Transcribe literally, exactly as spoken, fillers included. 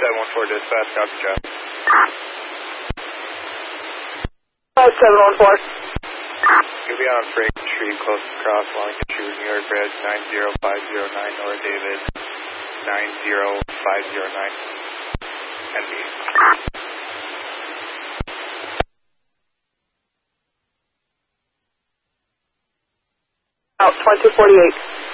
seven one four dispatch, copy job. five seven one four. You'll be on Frank Street, close to crosswalk, True New York Bridge, nine zero five zero nine, North David, nine zero five zero nine, N B. Out twenty forty-eight.